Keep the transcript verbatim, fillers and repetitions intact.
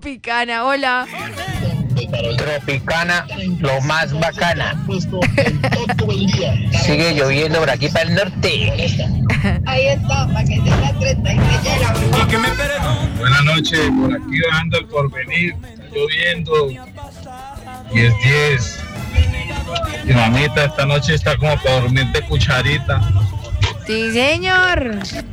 Tropicana, hola. Tropicana, lo más bacana. Sigue lloviendo por aquí para el norte. Ahí está, para que tenga treinta y tres. Buenas noches, por aquí bajando el Porvenir, está lloviendo, diez diez. Y mamita, esta noche está como para dormir de cucharita. Sí, señor.